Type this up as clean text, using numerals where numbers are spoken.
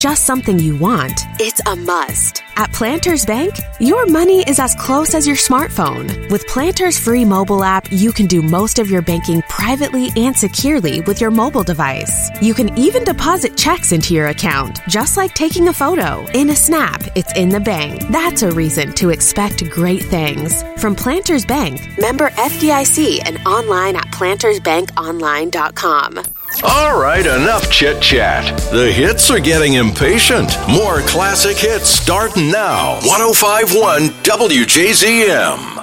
just something you want, it's a must. At Planters Bank, your money is as close as your smartphone. With Planters' free mobile app, you can do most of your banking privately and securely with your mobile device. You can even deposit checks into your account, just like taking a photo. In a snap, it's in the bank. That's a reason to expect great things. From Planters Bank, member FDIC, and online at plantersbankonline.com. All right, enough chit-chat. The hits are getting impatient. More classic hits start now. 105.1 WJZM.